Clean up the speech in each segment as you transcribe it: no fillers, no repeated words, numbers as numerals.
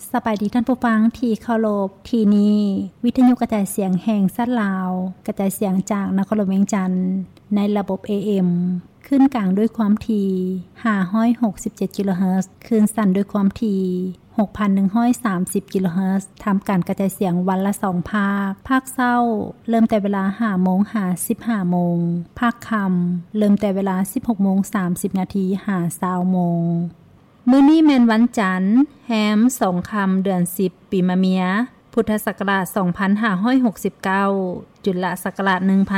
สบายดีท่านผู้ฟังที่เคารพที่นี้วิทยุกระจายเสียงแห่งสัตว์ลาวกระจายเสียงจากนครหลวงเวียงจันทน์ในระบบ AM ขึ้นกลางด้วยความถี่567กิโลเฮิรตซ์คลื่นสั้นด้วยความถี่6,130 กิโลเฮิรตซ์ทำการกระจายเสียงวันละ2ภาคเช้าเริ่มแต่เวลา 5:00 นหา 15:00 นภาคค่ำเริ่มแต่เวลา 16:30 นหา 20:00 นมื้อนี้แม่นวันจันทร์แฮม2ค่ำเดือน10ปีมะเมียพุทธศักราช2569จุลศักราช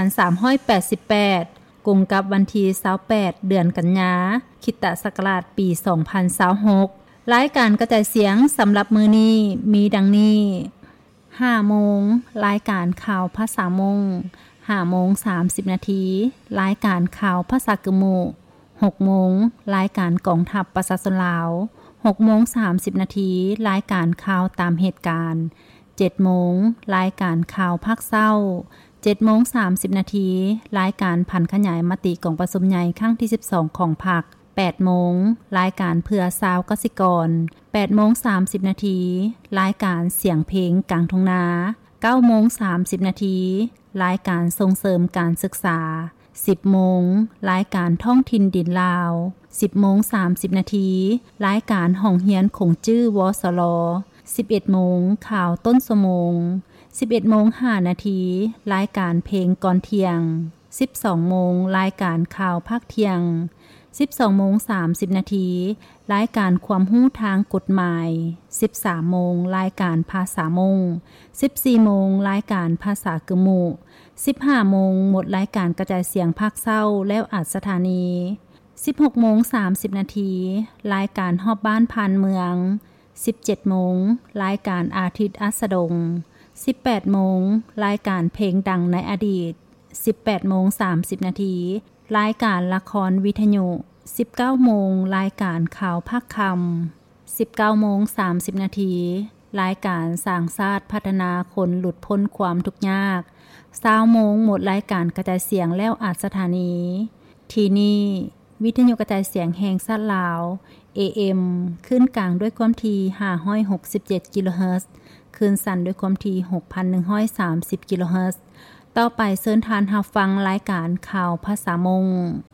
1388กุมกับวันที่28เดือนกันยาคริสตศักราชปี2026รายการกระจายเสียงสำหรับมื้อนี้มีดังนี้ 5:00 นรายการข่าวภาษามง5:30 นาทีรายการข่าวภาษากะโม6:00 นรายการกองทัพประชาชนลาว6:30 นาทีรายการข่าวตามเหตุการณ์7:00 นรายการข่าวภาคเช้า7:30 นาทีรายการพันขยายมติกองประชุมใหญ่ครั้งที่12ของพรรค8:00 นรายการเพื่อชาวกสิกร8:30 นาทีรายการเสียงเพลงกลางทุ่งนา9:30 นาทีรายการส่งเสริมการศึกษา10:00 นรายการท่องถิ่นดินลาว10:30 นาทีรายการห้องเรียนคงจื้อวสล11:00 นข่าวต้นชั่วโมง11:05 นาทีรายการเพลงก่อนเที่ยง12:00 นรายการข่าวภาคเที่ยง12:30 นาทีรายการความรู้ทางกฎหมาย13:00 นรายการภาษามง14:00 นรายการภาษากะโม15:00 นหมดรายการกระจายเสียงภาคเช้าแล้วอัดสถานี16:30 นาทีรายการฮอบบ้านผ่านเมือง17:00 นรายการอาทิตย์อัสดง18:00 นรายการเพลงดังในอดีต18:30 นาทีรายการละครวิทยุ19:00 นรายการข่าวภาคค่ำ19:30 นาทีรายการสร้างชาติพัฒนาคนหลุดพ้นความทุกข์ยาก20:00 นหมดรายการกระจายเสียงแล้วอัดสถานีที่นี่วิทยุกระจายเสียงแห่งสัตว์ลาว AM ขึ้นกลางด้วยความถี่567กิโลเฮิรตซ์คลื่นสั้นด้วยความถี่6,130 กิโลเฮิรตซ์ต่อไปเชิญทานรับฟังรายการข่าวภาษามง